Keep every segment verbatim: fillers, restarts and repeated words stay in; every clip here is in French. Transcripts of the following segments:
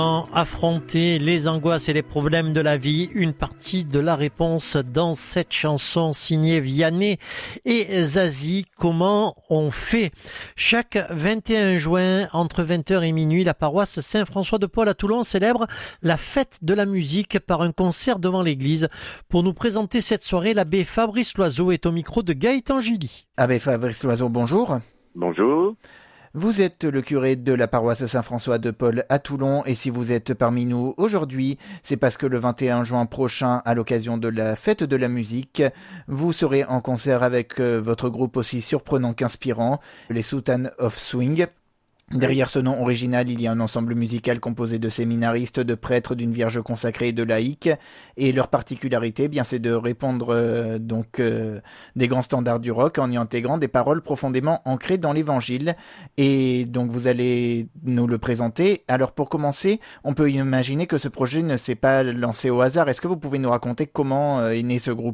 Affronter les angoisses et les problèmes de la vie, une partie de la réponse dans cette chanson signée Vianney et Zazie. Comment on fait? Chaque vingt et un juin, entre vingt heures et minuit, la paroisse Saint-François-de-Paul à Toulon célèbre la fête de la musique par un concert devant l'église. Pour nous présenter cette soirée, l'abbé Fabrice Loiseau est au micro de Gaëtan Gilly. Abbé Fabrice Loiseau, bonjour. Bonjour. Vous êtes le curé de la paroisse Saint-François-de-Paul à Toulon et si vous êtes parmi nous aujourd'hui, c'est parce que le vingt et un juin prochain, à l'occasion de la fête de la musique, vous serez en concert avec votre groupe aussi surprenant qu'inspirant, les Sultans of Swing. Derrière ce nom original, il y a un ensemble musical composé de séminaristes, de prêtres, d'une vierge consacrée et de laïcs. Et leur particularité, eh bien, c'est de répondre euh, donc euh, des grands standards du rock en y intégrant des paroles profondément ancrées dans l'Évangile. Et donc vous allez nous le présenter. Alors pour commencer, on peut imaginer que ce projet ne s'est pas lancé au hasard. Est-ce que vous pouvez nous raconter comment est né ce groupe ?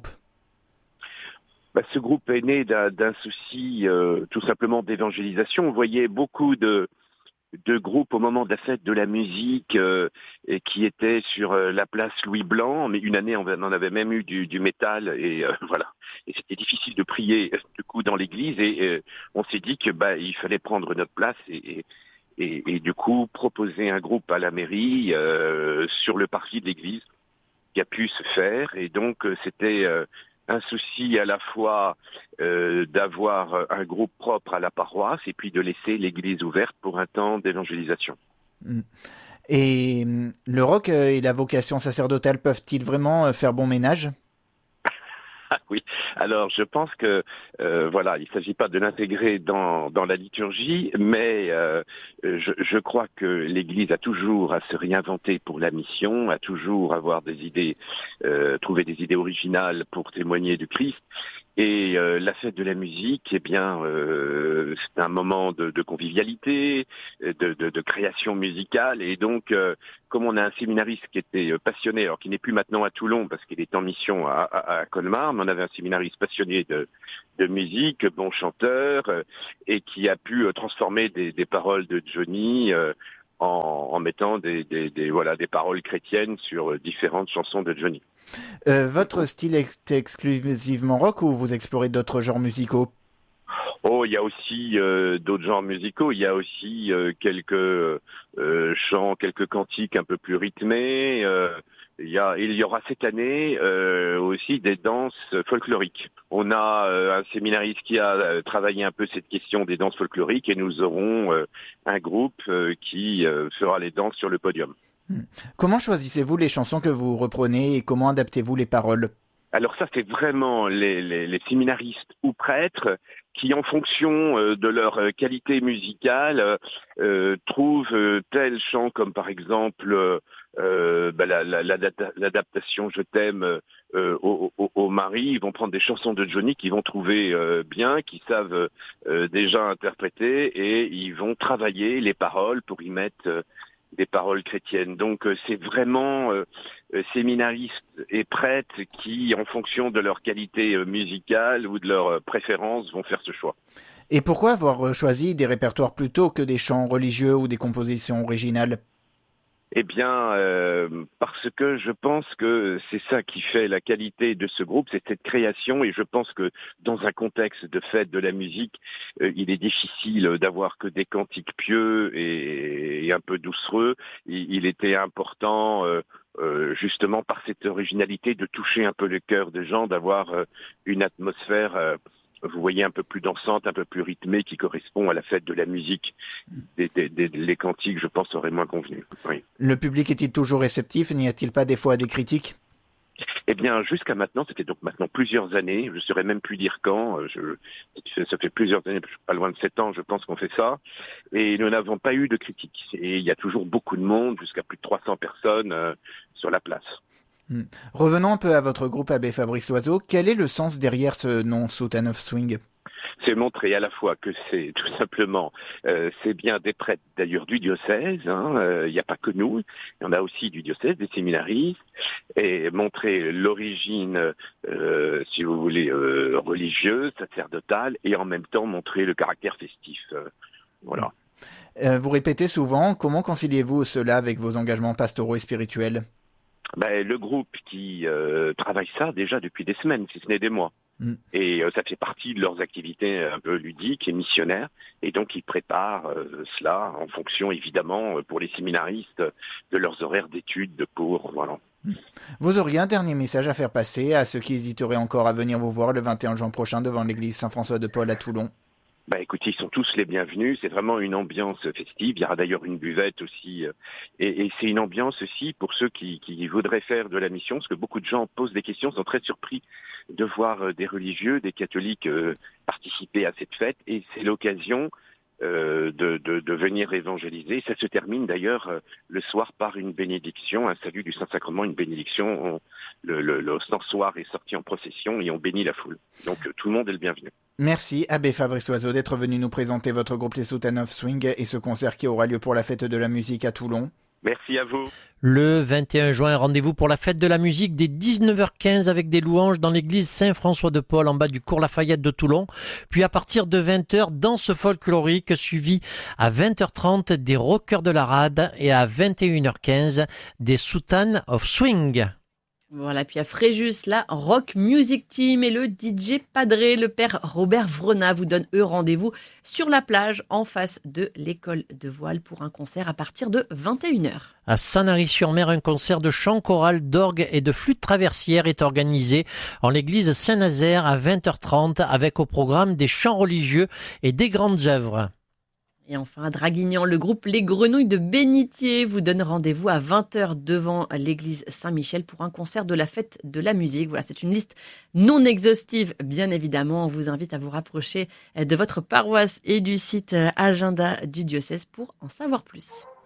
Bah, ce groupe est né d'un, d'un souci euh, tout simplement d'évangélisation. On voyait beaucoup de, de groupes au moment de la fête de la musique euh, et qui étaient sur euh, la place Louis Blanc, mais une année on en avait même eu du, du métal et euh, voilà. Et c'était difficile de prier du coup dans l'église et euh, on s'est dit que bah il fallait prendre notre place et, et, et, et du coup proposer un groupe à la mairie euh, sur le parvis de l'église qui a pu se faire et donc euh, c'était euh, un souci à la fois euh, d'avoir un groupe propre à la paroisse et puis de laisser l'église ouverte pour un temps d'évangélisation. Et le rock et la vocation sacerdotale peuvent-ils vraiment faire bon ménage ? Ah oui, alors je pense que euh, voilà, il ne s'agit pas de l'intégrer dans, dans la liturgie, mais euh, je, je crois que l'Église a toujours à se réinventer pour la mission, à toujours avoir des idées, euh, trouver des idées originales pour témoigner du Christ. Et euh, la fête de la musique, eh bien, euh, c'est un moment de, de convivialité, de, de, de création musicale. Et donc, euh, comme on a un séminariste qui était passionné, alors qui n'est plus maintenant à Toulon parce qu'il est en mission à, à, à Colmar, mais on avait un séminariste passionné de, de musique, bon chanteur, euh, et qui a pu euh, transformer des, des paroles de Johnny euh, en, en mettant des, des, des, voilà, des paroles chrétiennes sur différentes chansons de Johnny. Euh, votre style est exclusivement rock ou vous explorez d'autres genres musicaux ? Oh, il y a aussi euh, d'autres genres musicaux. Il y a aussi euh, quelques euh, chants, quelques cantiques un peu plus rythmés. Euh, il y a, il y aura cette année euh, aussi des danses folkloriques. On a euh, un séminariste qui a euh, travaillé un peu cette question des danses folkloriques et nous aurons euh, un groupe euh, qui euh, fera les danses sur le podium. Comment choisissez-vous les chansons que vous reprenez et comment adaptez-vous les paroles ? Alors ça, c'est vraiment les, les, les séminaristes ou prêtres qui, en fonction euh, de leur euh, qualité musicale, euh, trouvent euh, tel chant comme par exemple euh, bah, la, la, l'adaptation Je t'aime euh, au, au, au mari. Ils vont prendre des chansons de Johnny qu'ils vont trouver euh, bien, qu'ils savent euh, déjà interpréter et ils vont travailler les paroles pour y mettre euh, des paroles chrétiennes. Donc euh, c'est vraiment euh, séminaristes et prêtres qui, en fonction de leur qualité euh, musicale ou de leur euh, préférence, vont faire ce choix. Et pourquoi avoir choisi des répertoires plutôt que des chants religieux ou des compositions originales ? Eh bien, euh, parce que je pense que c'est ça qui fait la qualité de ce groupe, c'est cette création, et je pense que dans un contexte de fête de la musique, euh, il est difficile d'avoir que des cantiques pieux et, et un peu doucereux. Il, il était important, euh, euh, justement par cette originalité, de toucher un peu le cœur des gens, d'avoir euh, une atmosphère euh, vous voyez, un peu plus dansante, un peu plus rythmée, qui correspond à la fête de la musique. Des, des, des, les cantiques, je pense, auraient moins convenu. Oui. Le public est-il toujours réceptif ? N'y a-t-il pas des fois des critiques ? Eh bien, jusqu'à maintenant, c'était donc maintenant plusieurs années, je ne saurais même plus dire quand, je, ça fait plusieurs années, pas loin de sept ans, je pense qu'on fait ça, et nous n'avons pas eu de critiques. Et il y a toujours beaucoup de monde, jusqu'à plus de trois cents personnes euh, sur la place. Hmm. Revenons un peu à votre groupe, abbé Fabrice Loiseau. Quel est le sens derrière ce nom Sultan of Swing ? C'est montrer à la fois que c'est tout simplement, euh, c'est bien des prêtres d'ailleurs du diocèse, il hein, euh, n'y a pas que nous, il y en a aussi du diocèse, des séminaristes, et montrer l'origine, euh, si vous voulez, euh, religieuse, sacerdotale, et en même temps montrer le caractère festif. Euh, voilà. Euh, vous répétez souvent, comment conciliez-vous cela avec vos engagements pastoraux et spirituels ? Ben, le groupe qui euh, travaille ça déjà depuis des semaines, si ce n'est des mois. Mm. Et euh, ça fait partie de leurs activités un peu ludiques et missionnaires. Et donc, ils préparent euh, cela en fonction, évidemment, pour les séminaristes, de leurs horaires d'études, de cours, voilà. Mm. Vous auriez un dernier message à faire passer à ceux qui hésiteraient encore à venir vous voir le vingt et un juin prochain devant l'église Saint-François de Paul à Toulon ? Bah écoutez, ils sont tous les bienvenus. C'est vraiment une ambiance festive. Il y aura d'ailleurs une buvette aussi, et, et c'est une ambiance aussi pour ceux qui, qui voudraient faire de la mission, parce que beaucoup de gens posent des questions, sont très surpris de voir des religieux, des catholiques euh, participer à cette fête, et c'est l'occasion euh, de, de, de venir évangéliser. Ça se termine d'ailleurs euh, le soir par une bénédiction, un salut du Saint-Sacrement, une bénédiction. On, le, le, le censoir est sorti en procession et on bénit la foule. Donc euh, tout le monde est le bienvenu. Merci, Abbé Fabrice Oiseau, d'être venu nous présenter votre groupe Les Sultans of Swing et ce concert qui aura lieu pour la fête de la musique à Toulon. Merci à vous. Le vingt et un juin, rendez-vous pour la fête de la musique dès dix-neuf heures quinze avec des louanges dans l'église Saint-François de Paul en bas du cours Lafayette de Toulon. Puis à partir de vingt heures, danse folklorique suivi à vingt heures trente des Rockers de la Rade et à vingt et une heures quinze des Sultans of Swing. Voilà, puis à Fréjus, la Rock Music Team et le D J Padré, le père Robert Vrona vous donnent eux rendez-vous sur la plage en face de l'école de voile pour un concert à partir de vingt et une heures. À Sanary-sur-Mer, un concert de chant choral, d'orgue et de flûte traversière est organisé en l'église Saint-Nazaire à vingt heures trente avec au programme des chants religieux et des grandes œuvres. Et enfin, à Draguignan, le groupe Les Grenouilles de Bénitier vous donne rendez-vous à vingt heures devant l'église Saint-Michel pour un concert de la fête de la musique. Voilà, c'est une liste non exhaustive, bien évidemment. On vous invite à vous rapprocher de votre paroisse et du site agenda du diocèse pour en savoir plus.